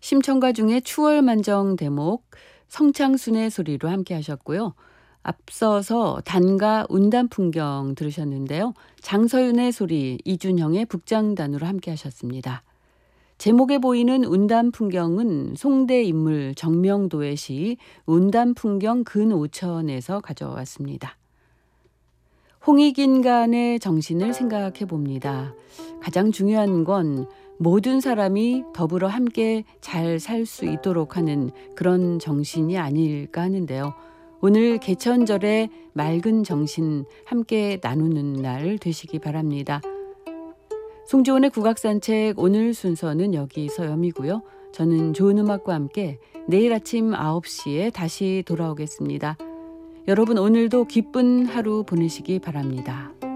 심청가 중에 추월만정 대목 성창순의 소리로 함께 하셨고요. 앞서서 단가 운담풍경 들으셨는데요. 장서윤의 소리 이준형의 북장단으로 함께 하셨습니다. 제목에 보이는 운담풍경은 송대 인물 정명도의 시 운담풍경 근오천에서 가져왔습니다. 홍익인간의 정신을 생각해 봅니다. 가장 중요한 건 모든 사람이 더불어 함께 잘 살 수 있도록 하는 그런 정신이 아닐까 하는데요. 오늘 개천절의 맑은 정신 함께 나누는 날 되시기 바랍니다. 송지원의 국악산책 오늘 순서는 여기서 여미고요. 저는 좋은 음악과 함께 내일 아침 9시에 다시 돌아오겠습니다. 여러분 오늘도 기쁜 하루 보내시기 바랍니다.